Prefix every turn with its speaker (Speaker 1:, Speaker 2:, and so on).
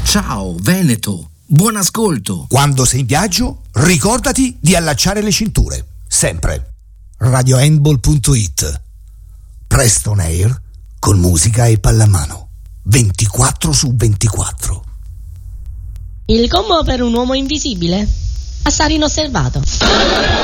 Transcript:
Speaker 1: Ciao Veneto, buon ascolto.
Speaker 2: Quando sei in viaggio, ricordati di allacciare le cinture, sempre. RadioHandball.it. Preston Air con musica e pallamano 24/24.
Speaker 3: Il combo per un uomo invisibile? Passare inosservato.